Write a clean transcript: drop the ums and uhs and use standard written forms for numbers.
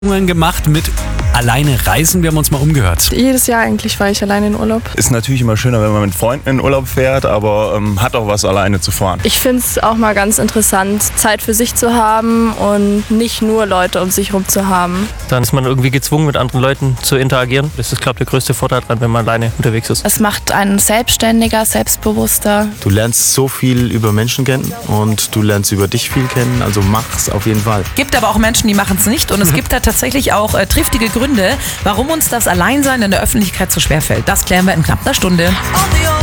Gemacht mit alleine reisen. Wir haben uns mal umgehört. Jedes Jahr eigentlich war ich alleine in Urlaub. Ist natürlich immer schöner, wenn man mit Freunden in Urlaub fährt, aber hat auch was, alleine zu fahren. Ich finde es auch mal ganz interessant, Zeit für sich zu haben und nicht nur Leute um sich herum zu haben. Dann ist man irgendwie gezwungen, mit anderen Leuten zu interagieren. Das ist, glaube ich, der größte Vorteil daran, wenn man alleine unterwegs ist. Es macht einen selbstständiger, selbstbewusster. Du lernst so viel über Menschen kennen und du lernst über dich viel kennen, also mach's auf jeden Fall. Gibt aber auch Menschen, die machen es nicht, und es gibt da tatsächlich auch triftige Gründe, warum uns das Alleinsein in der Öffentlichkeit so schwerfällt. Das klären wir in knapp einer Stunde.